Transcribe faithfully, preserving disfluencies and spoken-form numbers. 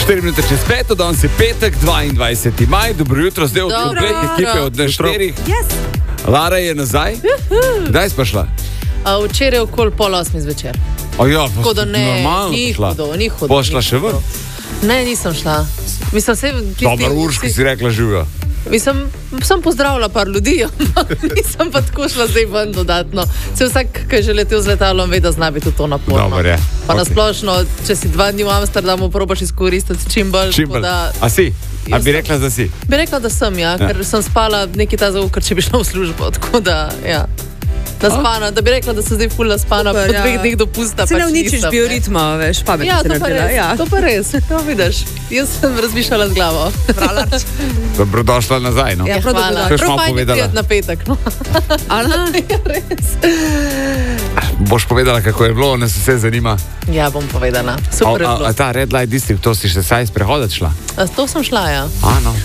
štiri minute čez peto, danes je petek, dvaindvajseti maj, dobro jutro, zdaj od komplet ekipe od nas štirih. Yes. Lara je nazaj. Kdaj si pa šla? A, včeraj okoli pol osmi zvečer. O ja, Tako da ne, normalno ni šla. hudo, ni hudo. Bo šla ni še ven? hudo. Ne, nisem šla. Mislim, se, Dobar Urška si rekla živijo. Mislim, sem pozdravila par ljudi, ampak nisem pa tako šla zdaj ven dodatno. Se vsak, ki je že letel z letalom, ve, da zna biti to naporno. Dobar je. Pa Ok. nasplošno, če si dva dni v Amsterdamu, probaš izkoristiti čim bolj. Čim tako bolj. da- A si? A Jaz bi sem- rekla, da si? Bi rekla, da sem, ja, ker sem spala nekaj ta zavuk, ker če bi šla v službo, tako da, ja. Naspana, da bi rekla, da sem zdaj ful naspana, Super, po ja. dveh dneh dopusta. Se pač ne uničiš nisem, ne. bioritma, veš, pametno Ja, si to pa naredila. res, Ja. to pa res, to vidiš. Jaz sem razmišljala z glavo. Dobrodošla nazaj, no. Ja, prav hvala. dobro. Kaj boš Prav malo fajn je povedala? priti na petek, no. Ana? Ja, res. Boš povedala, kako je bilo, nas vse zanima. Ja, bom povedala. A, Super je a, bilo. a ta Red Light District, to si še saj sprehodati šla? A, to sem šla, ja. A, no.